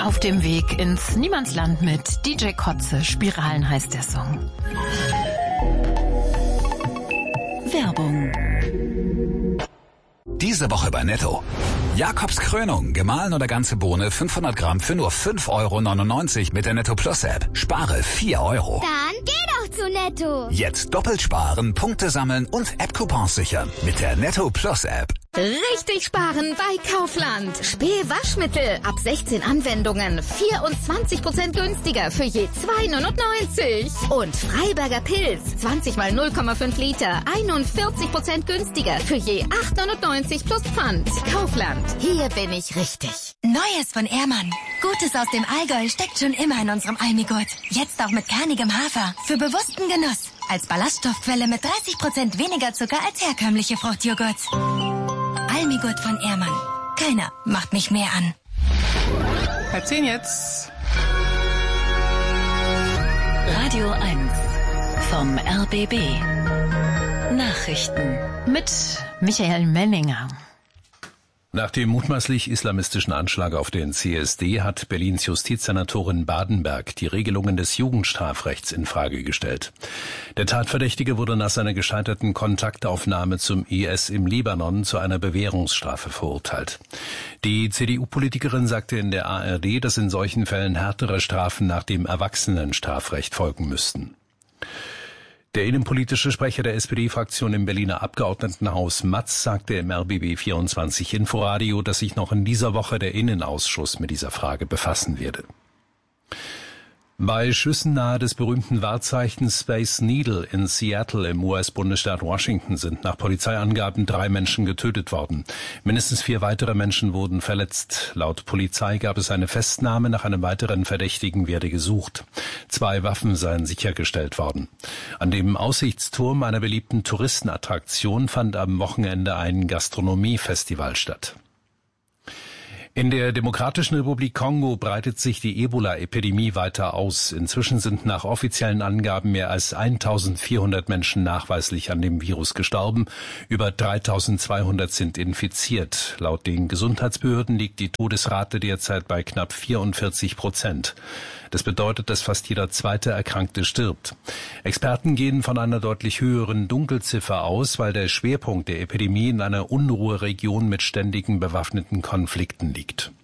Auf dem Weg ins Niemandsland mit DJ Kotze. Spiralen heißt der Song. Werbung. Diese Woche bei Netto. Jakobs Krönung, gemahlen oder ganze Bohne, 500 Gramm für nur 5,99 € mit der Netto Plus App. Spare 4 €. Dann geh doch zu Netto. Jetzt doppelt sparen, Punkte sammeln und App-Coupons sichern mit der Netto Plus App. Richtig sparen bei Kaufland. Spee-Waschmittel ab 16 Anwendungen 24% günstiger für je 2,99 €. Und Freiberger Pilz 20 mal 0,5 Liter 41% günstiger für je 8,99 € plus Pfand. Kaufland, hier bin ich richtig. Neues von Ehrmann. Gutes aus dem Allgäu steckt schon immer in unserem Almigurt. Jetzt auch mit kernigem Hafer. Für bewussten Genuss. Als Ballaststoffquelle mit 30% weniger Zucker als herkömmliche Fruchtjoghurts. Almigurt von Ehrmann. Keiner macht mich mehr an. 9:30 jetzt. Radio 1 vom RBB. Nachrichten mit Michael Menninger. Nach dem mutmaßlich islamistischen Anschlag auf den CSD hat Berlins Justizsenatorin Badenberg die Regelungen des Jugendstrafrechts in Frage gestellt. Der Tatverdächtige wurde nach seiner gescheiterten Kontaktaufnahme zum IS im Libanon zu einer Bewährungsstrafe verurteilt. Die CDU-Politikerin sagte in der ARD, dass in solchen Fällen härtere Strafen nach dem Erwachsenenstrafrecht folgen müssten. Der innenpolitische Sprecher der SPD-Fraktion im Berliner Abgeordnetenhaus Matz sagte im RBB 24 Inforadio, dass sich noch in dieser Woche der Innenausschuss mit dieser Frage befassen werde. Bei Schüssen nahe des berühmten Wahrzeichens Space Needle in Seattle im US-Bundesstaat Washington sind nach Polizeiangaben 3 Menschen getötet worden. Mindestens 4 weitere Menschen wurden verletzt. Laut Polizei gab es eine Festnahme, nach einem weiteren Verdächtigen werde gesucht. 2 Waffen seien sichergestellt worden. An dem Aussichtsturm einer beliebten Touristenattraktion fand am Wochenende ein Gastronomiefestival statt. In der Demokratischen Republik Kongo breitet sich die Ebola-Epidemie weiter aus. Inzwischen sind nach offiziellen Angaben mehr als 1.400 Menschen nachweislich an dem Virus gestorben. Über 3.200 sind infiziert. Laut den Gesundheitsbehörden liegt die Todesrate derzeit bei knapp 44%. Das bedeutet, dass fast jeder zweite Erkrankte stirbt. Experten gehen von einer deutlich höheren Dunkelziffer aus, weil der Schwerpunkt der Epidemie in einer Unruheregion mit ständigen bewaffneten Konflikten liegt.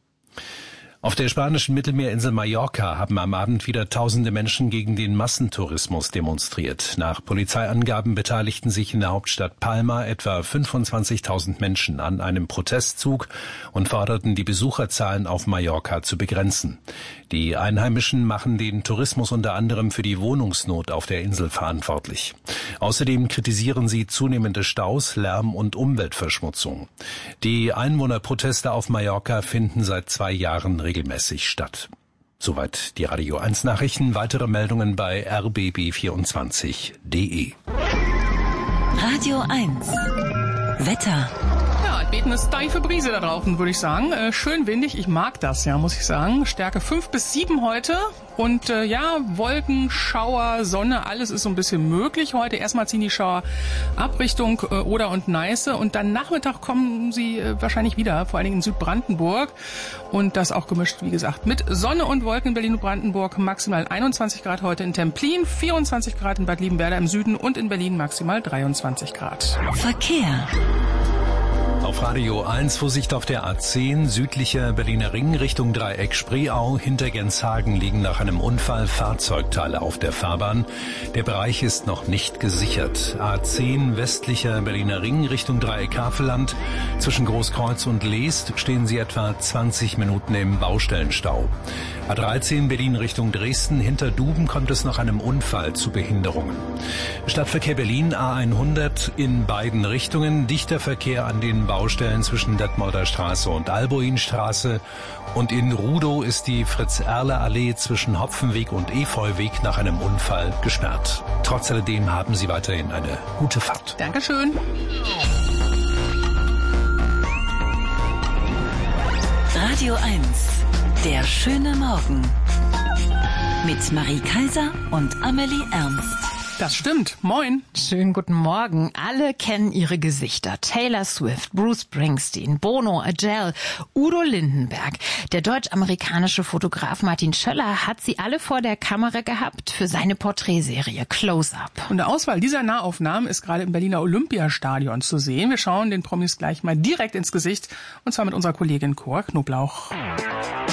Auf der spanischen Mittelmeerinsel Mallorca haben am Abend wieder tausende Menschen gegen den Massentourismus demonstriert. Nach Polizeiangaben beteiligten sich in der Hauptstadt Palma etwa 25.000 Menschen an einem Protestzug und forderten, die Besucherzahlen auf Mallorca zu begrenzen. Die Einheimischen machen den Tourismus unter anderem für die Wohnungsnot auf der Insel verantwortlich. Außerdem kritisieren sie zunehmende Staus, Lärm und Umweltverschmutzung. Die Einwohnerproteste auf Mallorca finden seit 2 Jahren regelmäßig statt. Soweit die Radio 1 Nachrichten. Weitere Meldungen bei rbb24.de. Radio 1 Wetter. Ja, weht eine steife Brise da draußen, würde ich sagen. Schön windig, ich mag das, ja, muss ich sagen. Stärke 5 bis 7 heute. Und ja, Wolken, Schauer, Sonne, alles ist so ein bisschen möglich heute. Erstmal ziehen die Schauer ab Richtung Oder und Neiße. Und dann Nachmittag kommen sie wahrscheinlich wieder, vor allen Dingen in Südbrandenburg. Und das auch gemischt, wie gesagt, mit Sonne und Wolken in Berlin und Brandenburg. Maximal 21 Grad heute in Templin, 24 Grad in Bad Liebenwerda im Süden und in Berlin maximal 23 Grad. Verkehr. Auf Radio 1 Vorsicht auf der A10, südlicher Berliner Ring Richtung Dreieck Spreeau. Hinter Genshagen liegen nach einem Unfall Fahrzeugteile auf der Fahrbahn. Der Bereich ist noch nicht gesichert. A10 westlicher Berliner Ring Richtung Dreieck Havelland. Zwischen Großkreuz und Leest stehen Sie etwa 20 Minuten im Baustellenstau. A13 Berlin Richtung Dresden. Hinter Duben kommt es nach einem Unfall zu Behinderungen. Stadtverkehr Berlin A100 in beiden Richtungen. Dichter Verkehr an den Baustellen zwischen Detmolder Straße und Albuinstraße. Und in Rudow ist die Fritz-Erler-Allee zwischen Hopfenweg und Efeuweg nach einem Unfall gesperrt. Trotz alledem haben Sie weiterhin eine gute Fahrt. Dankeschön. Radio 1, der schöne Morgen. Mit Marie Kaiser und Amelie Ernst. Das stimmt. Moin. Schönen guten Morgen. Alle kennen ihre Gesichter. Taylor Swift, Bruce Springsteen, Bono, Adele, Udo Lindenberg. Der deutsch-amerikanische Fotograf Martin Schöller hat sie alle vor der Kamera gehabt für seine Porträtserie Close-Up. Und eine Auswahl dieser Nahaufnahmen ist gerade im Berliner Olympiastadion zu sehen. Wir schauen den Promis gleich mal direkt ins Gesicht, und zwar mit unserer Kollegin Cora Knoblauch.